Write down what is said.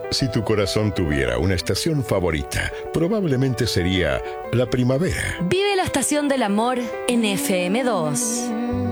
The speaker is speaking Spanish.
Si tu corazón tuviera una estación favorita, probablemente sería la primavera. Vive la estación del amor en FM2.